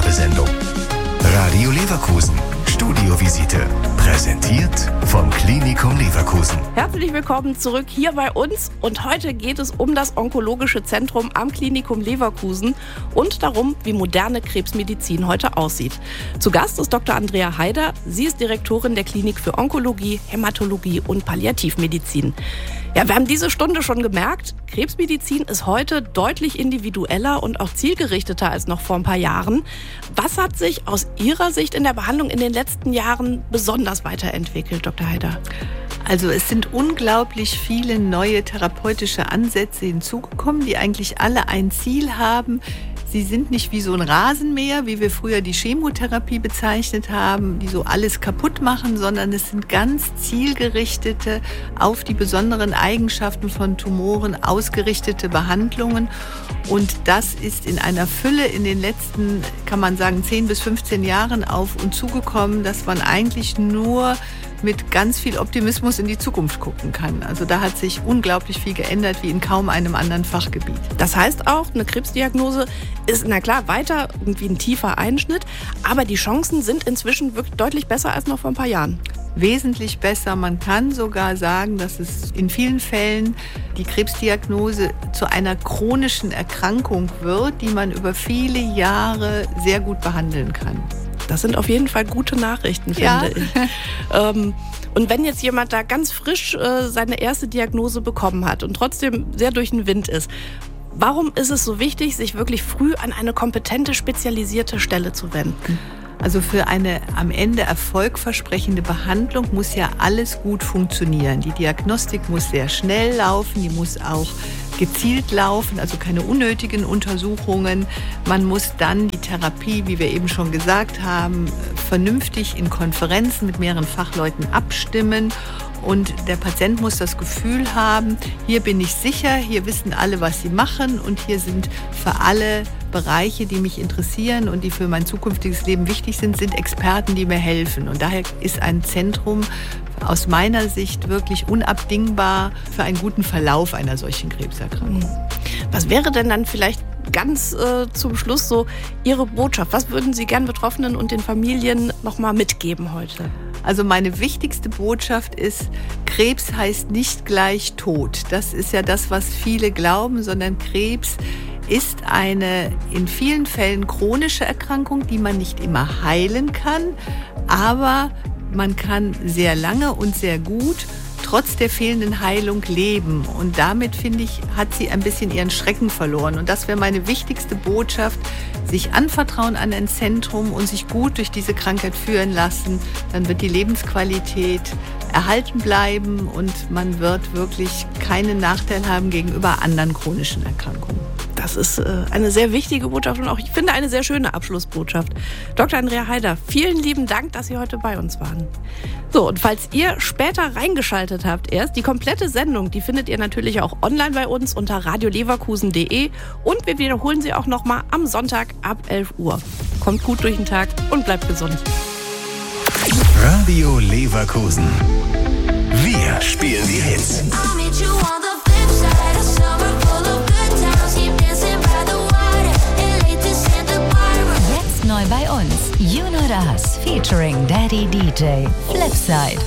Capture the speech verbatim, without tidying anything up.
Werbesendung. Radio Leverkusen, Studiovisite. Präsentiert vom Klinikum Leverkusen. Herzlich willkommen zurück hier bei uns. Und heute geht es um das Onkologische Zentrum am Klinikum Leverkusen und darum, wie moderne Krebsmedizin heute aussieht. Zu Gast ist Doktor Andrea Haider. Sie ist Direktorin der Klinik für Onkologie, Hämatologie und Palliativmedizin. Ja, wir haben diese Stunde schon gemerkt, Krebsmedizin ist heute deutlich individueller und auch zielgerichteter als noch vor ein paar Jahren. Was hat sich aus Ihrer Sicht in der Behandlung in den letzten Jahren besonders weiterentwickelt, Doktor Haider? Also es sind unglaublich viele neue therapeutische Ansätze hinzugekommen, die eigentlich alle ein Ziel haben. Sie sind nicht wie so ein Rasenmäher, wie wir früher die Chemotherapie bezeichnet haben, die so alles kaputt machen, sondern es sind ganz zielgerichtete, auf die besonderen Eigenschaften von Tumoren ausgerichtete Behandlungen. Und das ist in einer Fülle in den letzten, kann man sagen, zehn bis fünfzehn Jahren auf uns zugekommen, dass man eigentlich nur mit ganz viel Optimismus in die Zukunft gucken kann. Also da hat sich unglaublich viel geändert, wie in kaum einem anderen Fachgebiet. Das heißt auch, eine Krebsdiagnose ist, na klar, weiter irgendwie ein tiefer Einschnitt, aber die Chancen sind inzwischen wirklich deutlich besser als noch vor ein paar Jahren. Wesentlich besser. Man kann sogar sagen, dass es in vielen Fällen die Krebsdiagnose zu einer chronischen Erkrankung wird, die man über viele Jahre sehr gut behandeln kann. Das sind auf jeden Fall gute Nachrichten, finde ja. ich. ähm, und wenn jetzt jemand da ganz frisch äh, seine erste Diagnose bekommen hat und trotzdem sehr durch den Wind ist, warum ist es so wichtig, sich wirklich früh an eine kompetente, spezialisierte Stelle zu wenden? Also für eine am Ende erfolgversprechende Behandlung muss ja alles gut funktionieren. Die Diagnostik muss sehr schnell laufen, die muss auch gezielt laufen, also keine unnötigen Untersuchungen. Man muss dann die Therapie, wie wir eben schon gesagt haben, vernünftig in Konferenzen mit mehreren Fachleuten abstimmen. Und der Patient muss das Gefühl haben, hier bin ich sicher, hier wissen alle, was sie machen und hier sind für alle Bereiche, die mich interessieren und die für mein zukünftiges Leben wichtig sind, sind Experten, die mir helfen. Und daher ist ein Zentrum aus meiner Sicht wirklich unabdingbar für einen guten Verlauf einer solchen Krebserkrankung. Was wäre denn dann vielleicht ganz äh, zum Schluss so Ihre Botschaft? Was würden Sie gern Betroffenen und den Familien noch mal mitgeben heute? Also meine wichtigste Botschaft ist, Krebs heißt nicht gleich Tod. Das ist ja das, was viele glauben, sondern Krebs ist eine in vielen Fällen chronische Erkrankung, die man nicht immer heilen kann, aber man kann sehr lange und sehr gut trotz der fehlenden Heilung leben. Und damit, finde ich, hat sie ein bisschen ihren Schrecken verloren. Und das wäre meine wichtigste Botschaft, sich anvertrauen an ein Zentrum und sich gut durch diese Krankheit führen lassen. Dann wird die Lebensqualität erhalten bleiben und man wird wirklich keinen Nachteil haben gegenüber anderen chronischen Erkrankungen. Das ist äh, eine sehr wichtige Botschaft und auch, ich finde, eine sehr schöne Abschlussbotschaft. Doktor Andrea Haider, vielen lieben Dank, dass Sie heute bei uns waren. So, und falls ihr später reingeschaltet habt erst, die komplette Sendung, die findet ihr natürlich auch online bei uns unter radio leverkusen punkt de und wir wiederholen sie auch nochmal am Sonntag ab elf Uhr. Kommt gut durch den Tag und bleibt gesund. Radio Leverkusen. Wir spielen die Hits. Jetzt neu bei uns. You Know Das featuring Daddy D J. Flipside.